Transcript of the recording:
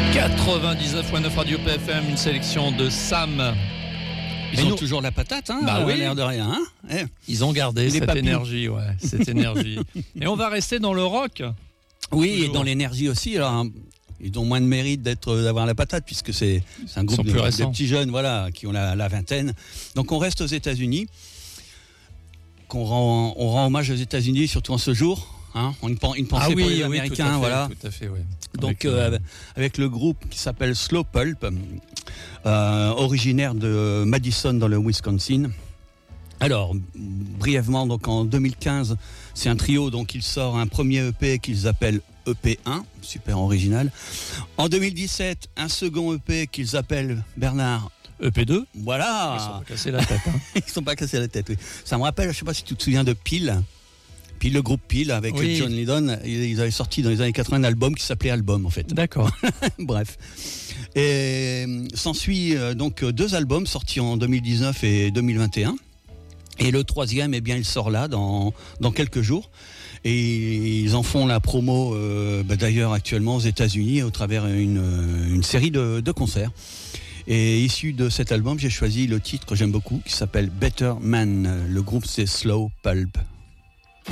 99.9 Radio PFM, une sélection de Sam. Ils ont toujours la patate, hein, bah oui, l'air de rien. Hein. Ils ont gardé cette énergie, cette énergie. Et on va rester dans le rock. Oui, toujours. Et dans l'énergie aussi. Alors, ils ont moins de mérite d'avoir la patate, puisque c'est un groupe de petits jeunes, voilà, qui ont la vingtaine. Donc on reste aux États-Unis. On rend hommage aux États-Unis, surtout en ce jour. Hein, une pensée pour les Américains, voilà. Tout à fait, oui. Donc avec le groupe qui s'appelle Slow Pulp, originaire de Madison dans le Wisconsin. Alors brièvement, donc en 2015, c'est un trio, donc il sort un premier EP qu'ils appellent EP1, super original. En 2017, un second EP qu'ils appellent Bernard. EP2. Voilà. Ils sont pas cassés la tête. Hein. Ils sont pas cassés la tête. Oui. Ça me rappelle, je sais pas si tu te souviens de Peel. Puis le groupe Peel avec John Lydon, ils avaient sorti dans les années 80 un album qui s'appelait Album en fait. D'accord. Bref. Et s'ensuit donc 2 albums sortis en 2019 et 2021. Et le troisième, eh bien, il sort là dans quelques jours. Et ils en font la promo d'ailleurs actuellement aux États-Unis au travers une série de concerts. Et issu de cet album, j'ai choisi le titre que j'aime beaucoup qui s'appelle Better Man. Le groupe c'est Slow Pulp.